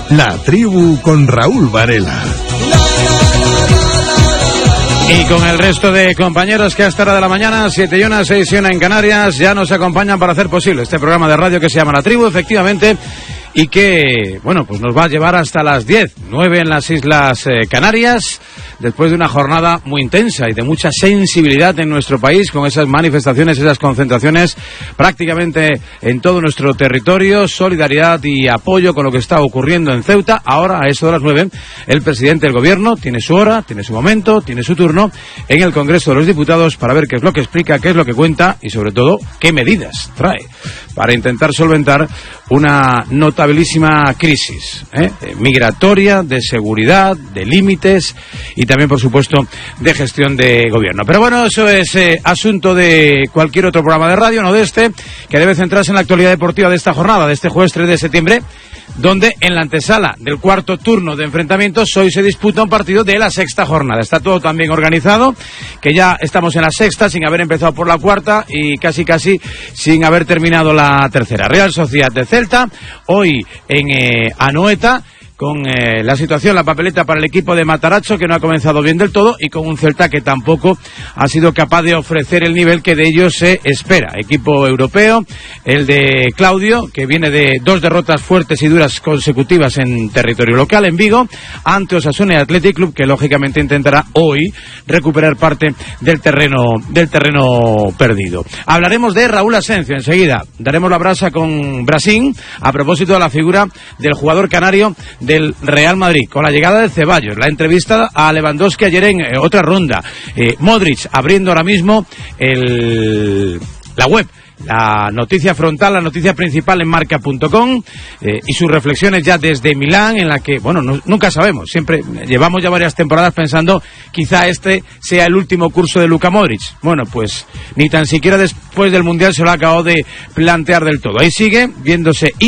La Tribu con Raúl Varela. Y con el resto de compañeros que a esta hora de la mañana, 7 y 1, 6 y 1 en Canarias, ya nos acompañan para hacer posible este programa de radio que se llama La Tribu, efectivamente, y que, bueno, pues nos va a llevar hasta las 10, 9 en las Islas Canarias, después de una jornada muy intensa y de mucha sensibilidad en nuestro país, con esas manifestaciones, esas concentraciones prácticamente en todo nuestro territorio, solidaridad y apoyo con lo que está ocurriendo en Ceuta. Ahora, a eso de las 9, el presidente del gobierno tiene su hora, tiene su momento, tiene su turno en el Congreso de los Diputados para ver qué es lo que explica, qué es lo que cuenta y, sobre todo, qué medidas trae para intentar solventar una notabilísima crisis migratoria, de seguridad, de límites y también, por supuesto, de gestión de gobierno. Pero bueno, eso es asunto de cualquier otro programa de radio, no de este, que debe centrarse en la actualidad deportiva de esta jornada, de este jueves 3 de septiembre, donde en la antesala del cuarto turno de enfrentamientos hoy se disputa un partido de la sexta jornada. Está todo tan bien organizado que ya estamos en la sexta sin haber empezado por la cuarta y casi sin haber terminado la tercera. Real Sociedad de Celta, hoy en Anoeta, con la situación, la papeleta para el equipo de Matarazzo, que no ha comenzado bien del todo, y con un Celta que tampoco ha sido capaz de ofrecer el nivel que de ellos se espera. Equipo europeo, el de Claudio, que viene de 2 derrotas fuertes y duras consecutivas en territorio local, en Vigo, ante Osasuna y Athletic Club, que lógicamente intentará hoy recuperar parte del terreno perdido. Hablaremos de Raúl Asencio enseguida. Daremos la brasa con Brasín a propósito de la figura del jugador canario del Real Madrid, con la llegada de Ceballos, la entrevista a Lewandowski ayer en otra ronda, Modric abriendo ahora mismo la web, la noticia frontal, la noticia principal en marca.com, y sus reflexiones ya desde Milán, en la que, bueno, nunca sabemos, siempre llevamos ya varias temporadas pensando quizá este sea el último curso de Luka Modric. Bueno, pues ni tan siquiera después del Mundial se lo ha acabado de plantear del todo. Ahí sigue viéndose